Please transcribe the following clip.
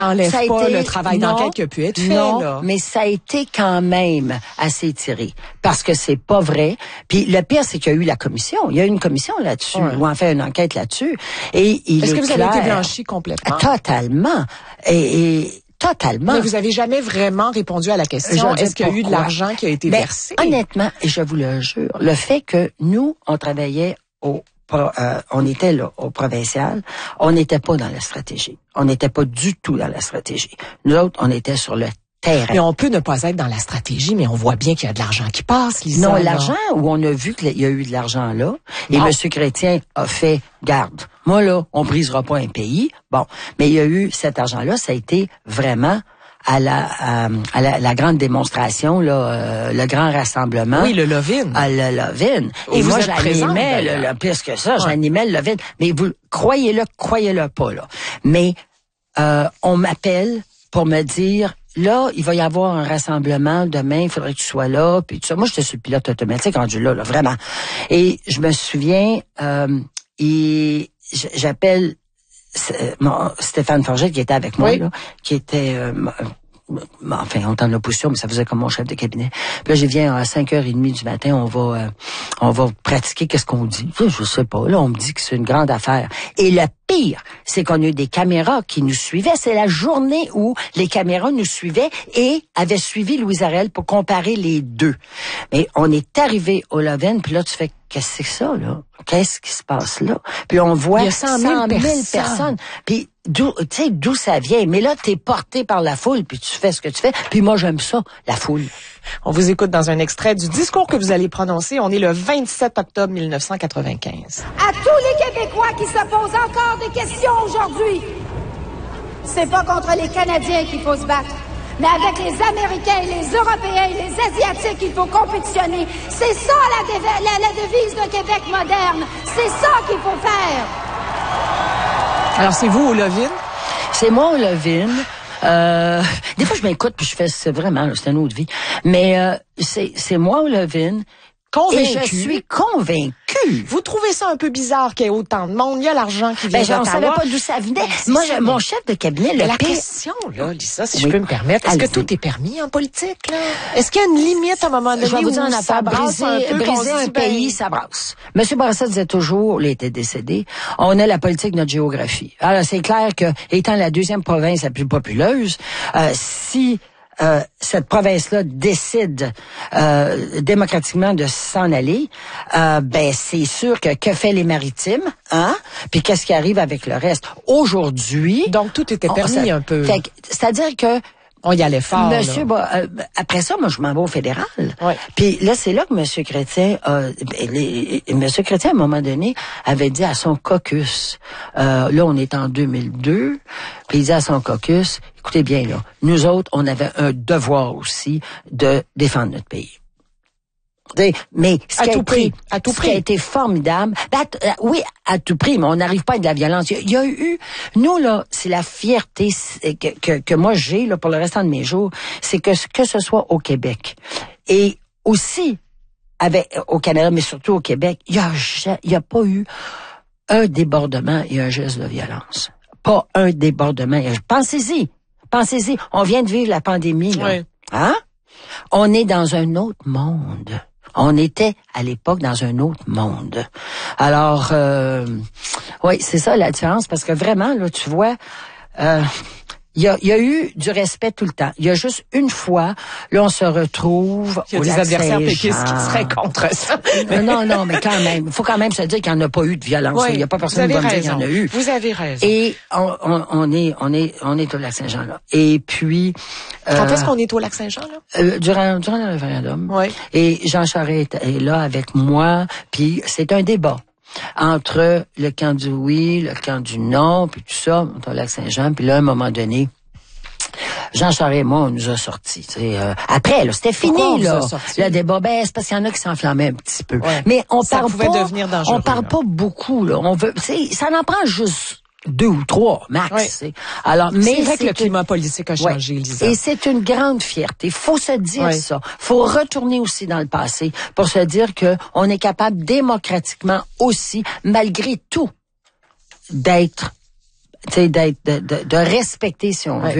enlève pas le travail d'enquête qui a pu être fait. Non, mais ça a été quand même assez tiré. Parce que c'est pas vrai. Puis le pire, c'est qu'il y a eu la commission. Il y a eu une commission là-dessus, ou en fait une enquête là-dessus. Et Est-ce que vous avez été blanchi complètement? Totalement. Totalement. Mais vous avez jamais vraiment répondu à la question. Est-ce qu'il y a eu de l'argent qui a été versé? Honnêtement, et je vous le jure, le fait que nous, on travaillait on était là au provincial, on n'était pas dans la stratégie. On n'était pas du tout dans la stratégie. Nous autres, on était sur le terrain. Mais on peut ne pas être dans la stratégie, mais on voit bien qu'il y a de l'argent qui passe, Lisa. Non, l'argent où on a vu qu'il y a eu de l'argent là, et M. Chrétien a fait garde. Moi là, on brisera pas un pays. Bon, mais il y a eu cet argent-là, ça a été vraiment à la grande démonstration, là, le grand rassemblement. Oui, le Love-in. Le Love-in. Et moi, j'animais, pire que ça, j'animais le Love-in. Mais vous, croyez-le pas, là. Mais, on m'appelle pour me dire, là, il va y avoir un rassemblement demain, il faudrait que tu sois là, puis tout ça. Moi, j'étais sur le pilote automatique rendu là, vraiment. Et je me souviens, j'appelle Stéphane Forget qui était avec moi, là, qui était enfin, on était en opposition, mais ça faisait comme mon chef de cabinet. Puis là, je viens à 5h30 du matin, on va pratiquer qu'est-ce qu'on dit. Je sais pas, là, on me dit que c'est une grande affaire. Et le pire, c'est qu'on a eu des caméras qui nous suivaient. C'est la journée où les caméras nous suivaient et avaient suivi Louise Ariel pour comparer les deux. Mais on est arrivé au Love-in, puis là, tu fais, qu'est-ce que c'est ça, là? Qu'est-ce qui se passe là? Puis on voit 100 000 personnes. Puis d'où ça vient? Mais là, t'es porté par la foule, puis tu fais ce que tu fais. Puis moi, j'aime ça, la foule. On vous écoute dans un extrait du discours que vous allez prononcer. On est le 27 octobre 1995. À tous les Québécois qui se posent encore des questions aujourd'hui, c'est pas contre les Canadiens qu'il faut se battre, mais avec les Américains, les Européens, les Asiatiques, il faut compétitionner. C'est ça la devise de Québec moderne. C'est ça qu'il faut faire. Alors, c'est vous au Love-in? C'est moi au Love-in. Des fois, je m'écoute puis je fais, c'est vraiment, c'est une autre vie. Mais c'est moi au Love-in. Convaincu. Et je suis convaincue. Vous trouvez ça un peu bizarre qu'il y ait autant de monde? Il y a l'argent qui vient d'Ottawa. On savait pas d'où ça venait. Moi, mon chef de cabinet, la question, là, Lisa, si je peux me permettre, est-ce que tout est permis en politique, là? Est-ce qu'il y a une limite à un moment donné? Je vais vous dire, on a pas briser un pays, ça brasse. Monsieur Bourassa disait toujours, il était décédé, on a la politique de notre géographie. Alors, c'est clair que, étant la deuxième province la plus populeuse, si cette province-là décide démocratiquement de s'en aller, ben c'est sûr que fait les Maritimes, hein? Puis qu'est-ce qui arrive avec le reste? Aujourd'hui, donc tout était permis un peu. C'est-à-dire que on y allait fort. Monsieur, après ça, moi, je m'en vais au fédéral. Ouais. Puis là, c'est là que Monsieur Chrétien, Monsieur Chrétien, à un moment donné, avait dit à son caucus, là, on est en 2002, puis il dit à son caucus, écoutez bien, là, nous autres, on avait un devoir aussi de défendre notre pays. Mais ce qui a été formidable, oui, à tout prix, mais on n'arrive pas à de la violence. Il y a eu, nous là, c'est la fierté que moi j'ai là pour le restant de mes jours, c'est que ce soit au Québec et aussi au Canada, mais surtout au Québec, il y a pas eu un débordement et un geste de violence. Pas un débordement. Pensez-y, on vient de vivre la pandémie là, hein? On est dans un autre monde. On était, à l'époque, dans un autre monde. Alors, oui, c'est ça la différence, parce que vraiment, là, tu vois, il y a eu du respect tout le temps. Il y a juste une fois, là, on se retrouve il y a des adversaires péquistes qui seraient contre ça. Non, mais quand même, il faut quand même se dire qu'il n'y en a pas eu de violence. Il n'y a pas personne qui va me dire qu'il y en a eu. Vous avez raison. Et on est au Lac-Saint-Jean, là. Et puis... Quand est-ce qu'on est au Lac-Saint-Jean, là? Durant le référendum. Oui. Et Jean Charest est là avec moi, puis c'est un débat entre le camp du oui, le camp du non, puis tout ça, au Lac-Saint-Jean. Puis là, à un moment donné, Jean Charest et moi, on nous a sortis. Après, là, c'était fini, là. Le débat, c'est parce qu'il y en a qui s'enflammaient un petit peu. Ouais. Mais on parle pas beaucoup, là. Ça n'en prend juste 2 ou 3 max. Oui. Alors, mais c'est vrai que le climat politique a changé, Lisa. Et c'est une grande fierté. Faut se dire ça. Faut retourner aussi dans le passé pour se dire que on est capable démocratiquement aussi, malgré tout, d'être tu sais, de respecter, si on veut,